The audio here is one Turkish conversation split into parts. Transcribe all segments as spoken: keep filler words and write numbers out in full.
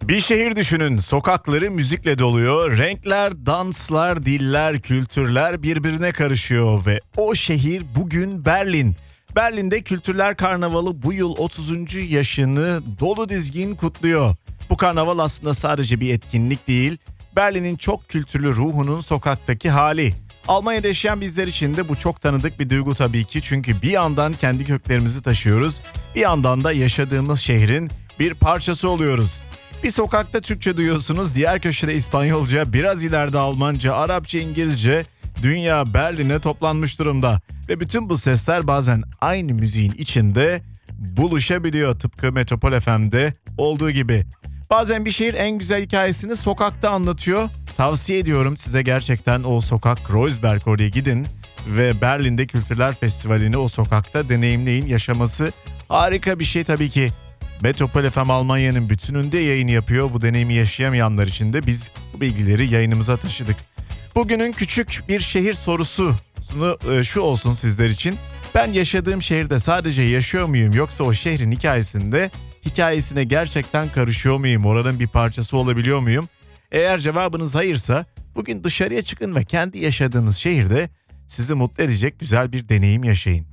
Bir şehir düşünün, sokakları müzikle doluyor, renkler, danslar, diller, kültürler birbirine karışıyor ve o şehir bugün Berlin. Berlin'de Kültürler Karnavalı bu yıl otuzuncu yaşını dolu dizgin kutluyor. Bu karnaval aslında sadece bir etkinlik değil, Berlin'in çok kültürlü ruhunun sokaktaki hali. Almanya'da yaşayan bizler için de bu çok tanıdık bir duygu tabii ki, çünkü bir yandan kendi köklerimizi taşıyoruz, bir yandan da yaşadığımız şehrin bir parçası oluyoruz. Bir sokakta Türkçe duyuyorsunuz, diğer köşede İspanyolca, biraz ileride Almanca, Arapça, İngilizce, dünya Berlin'e toplanmış durumda. Ve bütün bu sesler bazen aynı müziğin içinde buluşabiliyor, tıpkı Metropol F M'de olduğu gibi. Bazen bir şehir en güzel hikayesini sokakta anlatıyor. Tavsiye ediyorum size gerçekten o sokak Kreuzberg, oraya gidin ve Berlin'de Kültürler Festivali'ni o sokakta deneyimleyin. Yaşaması harika bir şey tabii ki. Metropol F M Almanya'nın bütününde yayın yapıyor. Bu deneyimi yaşayamayanlar için de biz bu bilgileri yayınımıza taşıdık. Bugünün küçük bir şehir sorusu şu olsun sizler için. Ben yaşadığım şehirde sadece yaşıyor muyum, yoksa o şehrin hikayesinde hikayesine gerçekten karışıyor muyum? Oranın bir parçası olabiliyor muyum? Eğer cevabınız hayırsa bugün dışarıya çıkın ve kendi yaşadığınız şehirde sizi mutlu edecek güzel bir deneyim yaşayın.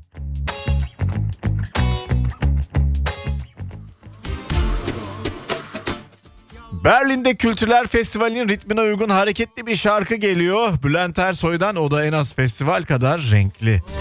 Berlin'de Kültürler Festivali'nin ritmine uygun hareketli bir şarkı geliyor. Bülent Ersoy'dan, o da en az festival kadar renkli.